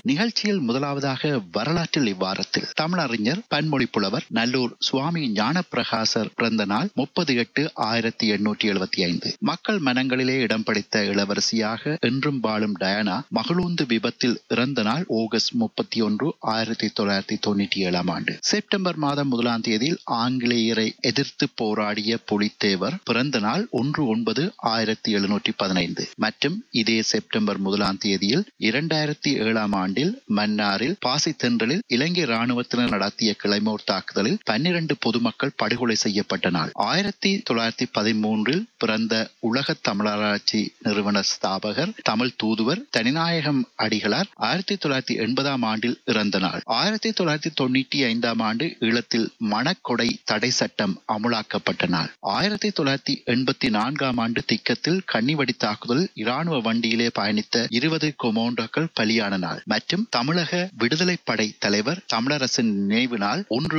நிகழ்ச்சியில் முதலாவதாக வரலாற்றில் இவ்வாரத்தில் தமிழறிஞர் பன்மொழி புலவர் நல்லூர் சுவாமி ஞானப்பிரகாசர் பிறந்த நாள் 30/8/1875. மக்கள் மனங்களிலே இடம் பிடித்த இளவரசியாக என்றும் வாழும் டயானா மகளூந்து விபத்தில் இறந்த நாள் ஆகஸ்ட் 31, 1997. செப்டம்பர் மாதம் 1ஆம் தேதியில் ஆங்கிலேயரை எதிர்த்து போராடிய புலித்தேவர் பிறந்த நாள் 1/9/1715. மற்றும் இதே செப்டம்பர் 1ஆம் தேதியில் 2007 ஆண்டில் மன்னாரில் பாசித்தென்றலில் இலங்கை இராணுவத்தினர் நடத்திய கிளைமோர் தாக்குதலில் 12 பொதுமக்கள் படுகொலை செய்யப்பட்ட நாள். 1913 பிறந்த உலக தமிழராட்சி நிறுவன ஸ்தாபகர் தமிழ் தூதுவர் தனிநாயகம் அடிகளார் 1980 ஆண்டில் இறந்த நாள். 1995 ஆண்டு ஈழத்தில் மணக்கொடை தடை சட்டம் அமுலாக்கப்பட்ட நாள். 1984 ஆண்டு திக்கத்தில் கன்னிவடி தாக்குதல் இராணுவ வண்டியிலே பயணித்த 20 கொமோண்டோக்கள் பலியான நாள். மற்றும் தமிழக விடுதலை படை தலைவர் தமிழரசன் நினைவு நாள்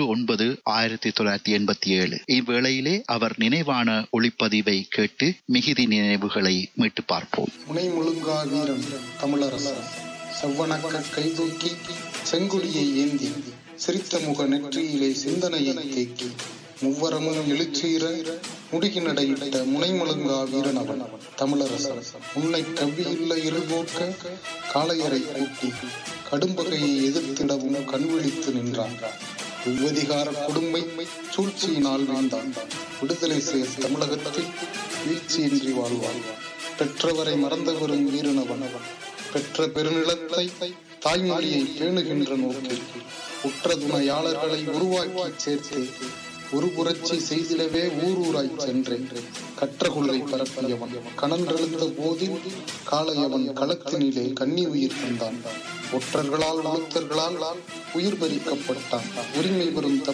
1/9/1987. இவ்வேளையிலே அவர் நினைவான ஒளிப்பதிவை கேட்டு மிகுதி நினைவுகளை மீட்டு பார்ப்போம். முனை முழுங்கா வீரன் தமிழரசன் செவ்வணக்க கைதூக்கி செங்குடியை ஏந்தி சிரித்த முக நெற்றியிலே சிந்தனையை தேக்கி முவ்வரமும் எழுச்சீர முடிகி நடையிட்ட முனைமுழுங்கா வீரனவன் தமிழரசன் உன்னை கவ்வியுள்ள இருள்போக்க காளையரை கூட்டி கடும்பகையை எதிர்த்திடவும் கண்விழித்து நின்றான். இவ்வதிகார கொடுமை சூழ்ச்சியினால் வீழ்ந்தான். விடுதலை சேர் தமிழகத்தில் வீழ்ச்சியின்றி வாழ்வான். பெற்றவரை மறந்தவரும் வீரனவன் பெற்ற பெருநிலத்தை தாய்மொழியை பேணுகின்ற நோக்கில் உற்ற துணையாளர்களை உருவாக்கி சேர்த்து ஒரு புரட்சி செய்திடவே ஊரூராய் சென்றேன். கற்ற கொள்கை பரப்பியவன் கணன்றெழுந்த போதில் காளையவன் களத்தினிலே கன்னி உயிர் தந்தான். ஒற்றர்களால் உளுத்தர்களால் உயிர் பறிக்கப்பட்டான். உரிமை வரும்